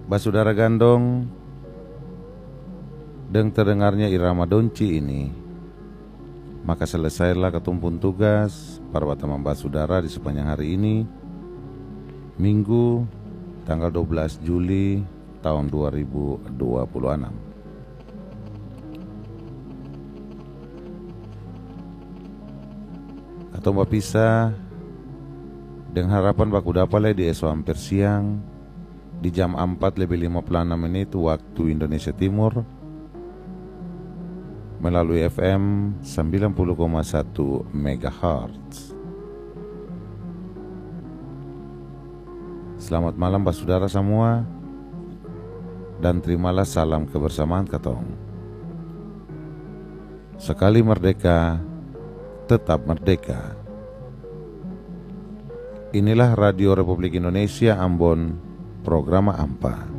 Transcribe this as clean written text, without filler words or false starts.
Basudara gandong, dengan terdengarnya irama donci ini, maka selesailah ketumpun tugas para teman basudara di sepanjang hari ini, Minggu tanggal 12 Juli tahun 2026. Katong bapisah dengan harapan baku dapat di esok hampir siang di jam 4:56 waktu Indonesia Timur melalui FM 90,1 MHz. Selamat malam basudara semua, dan terimalah salam kebersamaan katong. Sekali merdeka, tetap merdeka. Inilah Radio Republik Indonesia Ambon, program AMPA.